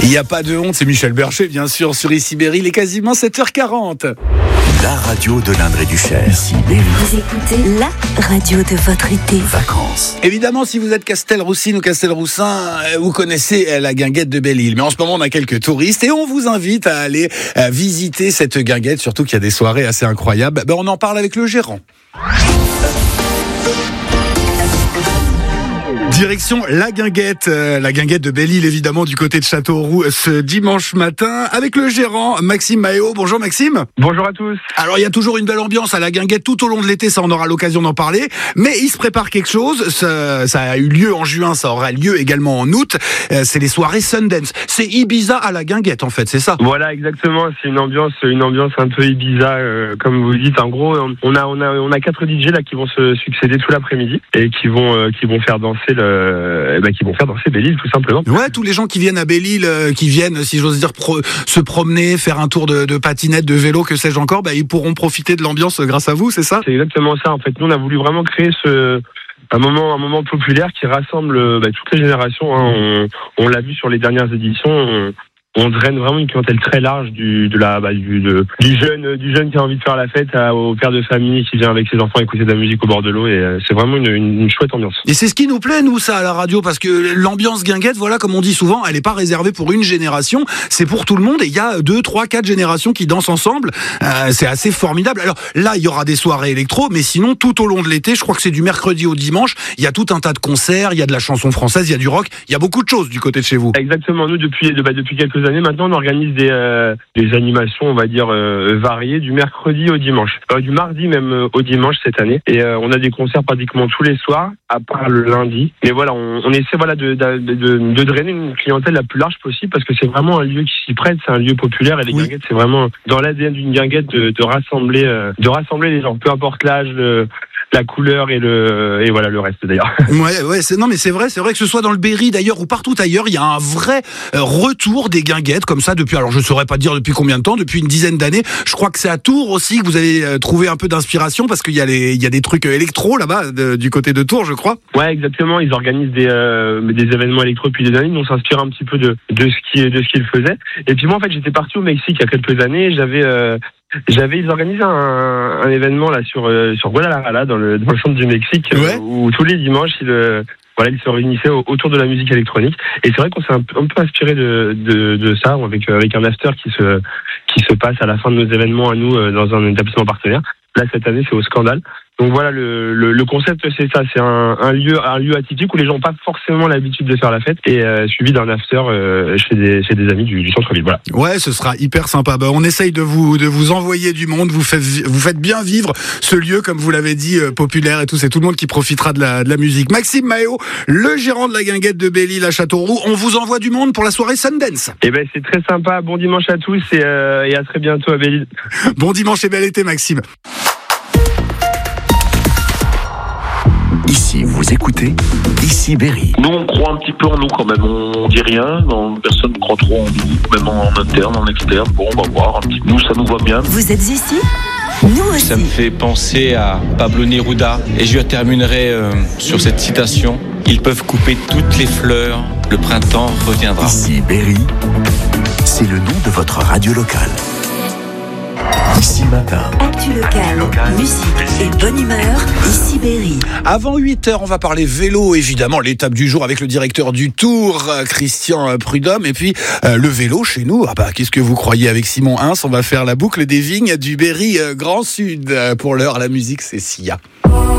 Il n'y a pas de honte, c'est Michel Bercher, bien sûr, sur Ici Berry, il est quasiment 7h40. La radio de l'Indre et du Cher. Ici Berry. Vous écoutez la radio de votre été. Vacances. Évidemment, si vous êtes Castelroussine ou Castelroussin, vous connaissez la guinguette de Belle-Île. Mais en ce moment, on a quelques touristes et on vous invite à aller visiter cette guinguette, surtout qu'il y a des soirées assez incroyables. On en parle avec le gérant. Direction la guinguette de Belle-Île, évidemment, du côté de Châteauroux, ce dimanche matin, avec le gérant Maxime Maheo. Bonjour Maxime. Bonjour à tous. Alors, il y a toujours une belle ambiance à la guinguette tout au long de l'été, ça on aura l'occasion d'en parler, mais il se prépare quelque chose, ça a eu lieu en juin, ça aura lieu également en août, c'est les soirées Sundance. C'est Ibiza à la guinguette en fait, c'est ça? Voilà, exactement, c'est une ambiance un peu Ibiza, comme vous dites. En gros, on a 4 DJ là qui vont se succéder tout l'après-midi et qui vont faire danser Belle-Île tout simplement. Ouais, tous les gens qui viennent à Belle-Île, qui viennent, si j'ose dire, se promener, faire un tour de patinette, de vélo, que sais-je encore, ils pourront profiter de l'ambiance grâce à vous, c'est ça? C'est exactement ça. En fait, nous on a voulu vraiment créer un moment populaire qui rassemble toutes les générations. Hein. On l'a vu sur les dernières éditions. On draine vraiment une clientèle très large du jeune qui a envie de faire la fête au père de famille qui vient avec ses enfants écouter de la musique au bord de l'eau, et c'est vraiment une chouette ambiance. Et c'est ce qui nous plaît, nous, ça, à la radio, parce que l'ambiance guinguette, voilà, comme on dit souvent, elle n'est pas réservée pour une génération, c'est pour tout le monde, et il y a 2, 3, 4 générations qui dansent ensemble, c'est assez formidable. Alors là, il y aura des soirées électro, mais sinon, tout au long de l'été, je crois que c'est du mercredi au dimanche, il y a tout un tas de concerts, il y a de la chanson française, il y a du rock, il y a beaucoup de choses du côté de chez vous. Exactement, nous, depuis quelques années maintenant, on organise des animations, on va dire, variées du mercredi au dimanche. Du mardi même au dimanche cette année. Et on a des concerts pratiquement tous les soirs, à part le lundi. Mais voilà, on essaie de drainer une clientèle la plus large possible, parce que c'est vraiment un lieu qui s'y prête, c'est un lieu populaire, et les guinguettes, c'est vraiment dans l'ADN d'une guinguette de rassembler les gens, peu importe l'âge, la couleur et voilà le reste d'ailleurs. Ouais, c'est vrai que ce soit dans le Berry d'ailleurs ou partout ailleurs, il y a un vrai retour des guinguettes comme ça depuis, alors je saurais pas dire depuis combien de temps, depuis une dizaine d'années. Je crois que c'est à Tours aussi que vous avez trouvé un peu d'inspiration, parce qu'il y a des trucs électro là-bas du côté de Tours, je crois. Ouais, exactement, ils organisent des événements électro depuis des années. Nous, on s'inspire un petit peu de ce qu'ils faisaient. Et puis moi en fait, j'étais parti au Mexique il y a quelques années, ils organisaient un événement là sur Guadalajara dans le centre du Mexique, ouais. Où tous les dimanches ils se réunissaient autour de la musique électronique, et c'est vrai qu'on s'est un peu inspiré de ça avec un after qui se passe à la fin de nos événements à nous dans un établissement partenaire. Là cette année c'est au Scandale. Donc voilà, le concept c'est ça, c'est un lieu atypique où les gens n'ont pas forcément l'habitude de faire la fête, et suivi d'un after chez des amis du centre-ville. Voilà. Ouais, ce sera hyper sympa. On essaye de vous envoyer du monde, vous faites bien vivre ce lieu, comme vous l'avez dit, populaire et tout, c'est tout le monde qui profitera de la musique. Maxime Maheo, le gérant de la guinguette de Belle-Île à Châteauroux, on vous envoie du monde pour la soirée Sundance. C'est très sympa, bon dimanche à tous et à très bientôt à Belle-Île. Bon dimanche et bel été Maxime. Ici, vous écoutez Ici Berry. Nous, on croit un petit peu en nous quand même. On dit rien, personne ne croit trop en nous, même en interne, en externe. Bon, on va voir un petit peu. Nous, ça nous va bien. Vous êtes ici ? Nous aussi. Ça me fait penser à Pablo Neruda, et je terminerai sur cette citation. Ils peuvent couper toutes les fleurs, le printemps reviendra. Ici Berry, c'est le nom de votre radio locale. Ici Matin. Actu local, musique et bonne humeur. Ici Berry. Avant 8h, on va parler vélo, évidemment, l'étape du jour avec le directeur du Tour, Christian Prudhomme. Et puis, le vélo chez nous, qu'est-ce que vous croyez, avec Simon Hins, on va faire la boucle des vignes du Berry Grand Sud. Pour l'heure, la musique, c'est Sia.